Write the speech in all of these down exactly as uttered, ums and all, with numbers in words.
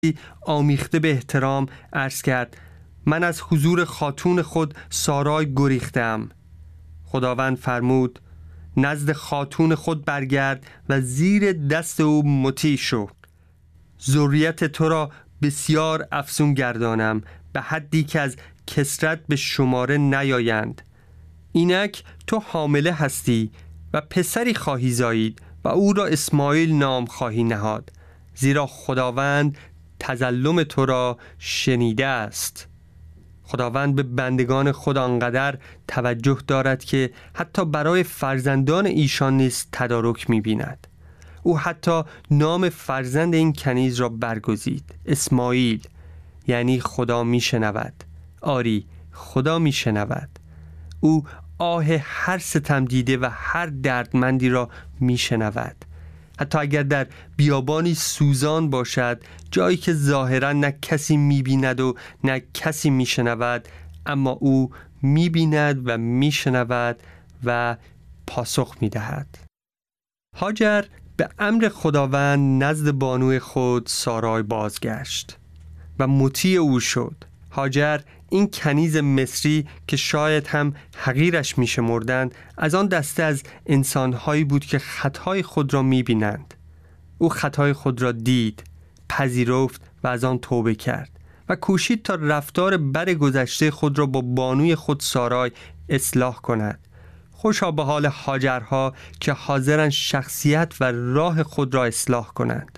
آمیخته به احترام عرض کرد: من از حضور خاتون خود سارای گریختم. خداوند فرمود: نزد خاتون خود برگرد و زیر دست او مطیع شو. ذریت تو را بسیار افزون گردانم، به حدی که از کثرت به شماره نیایند. اینک تو حامله هستی و پسری خواهی زایید و او را اسماعیل نام خواهی نهاد، زیرا خداوند تظلم تو را شنیده است. خداوند به بندگان خود آنقدر توجه دارد که حتی برای فرزندان ایشان نیز تدارک می‌بیند. او حتی نام فرزند این کنیز را برگزید: اسماعیل، یعنی خدا میشنود. آری، خدا میشنود. او آه هر ستم دیده و هر دردمندی را میشنود. حتی اگر در بیابانی سوزان باشد، جایی که ظاهرا نه کسی میبیند و نه کسی میشنود، اما او میبیند و میشنود و پاسخ میدهد. هاجر به امر خداوند نزد بانوی خود سارای بازگشت و مطیع او شد. هاجر این کنیز مصری که شاید هم حقیرش میشمردند، از آن دسته از انسانهایی بود که خطای خود را میبینند. او خطای خود را دید، پذیرفت و از آن توبه کرد و کوشید تا رفتار بد گذشته خود را با بانوی خود سارای اصلاح کند. خوشا به حال هاجرها که حاضرند شخصیت و راه خود را اصلاح کنند.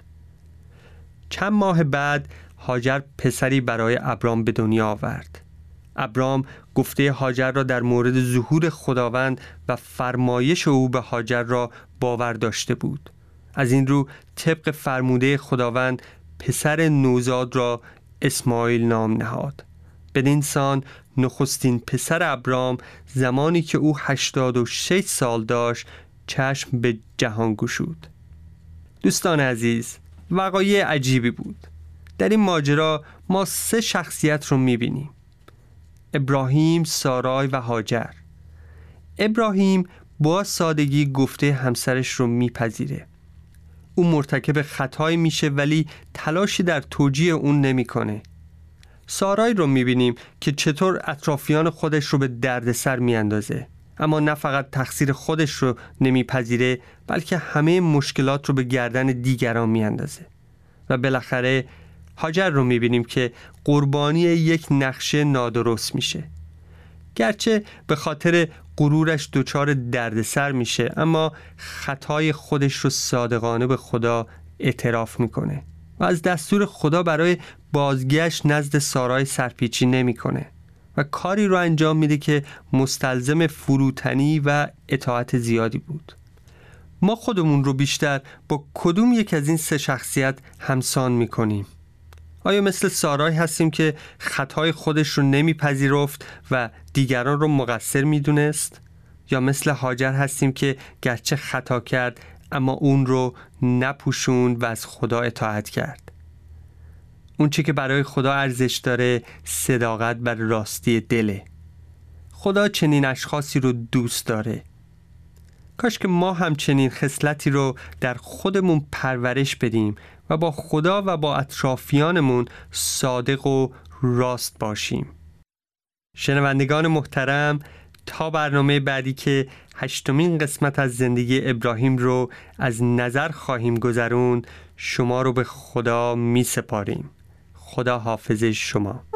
چند ماه بعد هاجر پسری برای ابرام به دنیا آورد. ابرام گفته هاجر را در مورد ظهور خداوند و فرمایش او به هاجر را باور داشته بود. از این رو طبق فرموده خداوند پسر نوزاد را اسماعیل نام نهاد. بدین سان نخستین پسر ابرام زمانی که او هشتاد و شش سال داشت چشم به جهان گشود. دوستان عزیز، وقایع عجیبی بود. در این ماجرا ما سه شخصیت رو میبینیم: ابراهیم، سارای و هاجر. ابراهیم با سادگی گفته همسرش رو میپذیره. او مرتکب خطایی میشه ولی تلاشی در توجیه اون نمیکنه. سارای رو میبینیم که چطور اطرافیان خودش رو به دردسر میاندازه، اما نه فقط تقصیر خودش رو نمیپذیره بلکه همه مشکلات رو به گردن دیگران میاندازه. و بالاخره هاجر رو میبینیم که قربانی یک نقشه نادرست میشه. گرچه به خاطر غرورش دچار دردسر میشه، اما خطای خودش رو صادقانه به خدا اعتراف میکنه و از دستور خدا برای بازگشت نزد سارای سرپیچی نمیکنه و کاری رو انجام میده که مستلزم فروتنی و اطاعت زیادی بود. ما خودمون رو بیشتر با کدوم یک از این سه شخصیت همسان میکنیم؟ آیا مثل سارای هستیم که خطای خودش رو نمیپذیرفت و دیگران رو مقصر میدونست؟ یا مثل هاجر هستیم که گرچه خطا کرد اما اون رو نپوشوند و از خدا اطاعت کرد؟ اون چی که برای خدا ارزش داره صداقت و راستی دله. خدا چنین اشخاصی رو دوست داره. کاش که ما هم چنین خصلتی رو در خودمون پرورش بدیم و با خدا و با اطرافیانمون صادق و راست باشیم. شنوندگان محترم، تا برنامه بعدی که هشتمین قسمت از زندگی ابراهیم رو از نظر خواهیم گذروند، شما رو به خدا می سپاریم. خدا حافظ شما.